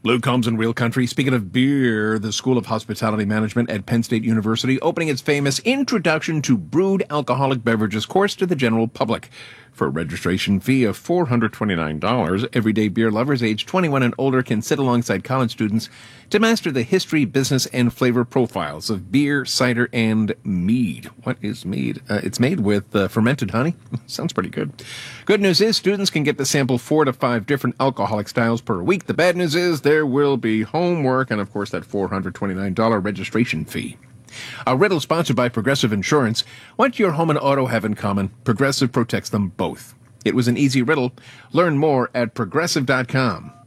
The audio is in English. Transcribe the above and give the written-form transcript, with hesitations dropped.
Luke Combs in Real Country. Speaking of beer, the School of Hospitality Management at Penn State University opening its famous Introduction to Brewed Alcoholic Beverages course to the general public. For a registration fee of $429, everyday beer lovers aged 21 and older can sit alongside college students to master the history, business, and flavor profiles of beer, cider, and mead. What is mead? It's made with fermented honey. Sounds pretty good. Good news is students can get to sample 4 to 5 different alcoholic styles per week. The bad news is there will be homework and, of course, that $429 registration fee. A riddle sponsored by Progressive Insurance. What do your home and auto have in common? Progressive protects them both. It was an easy riddle. Learn more at Progressive.com.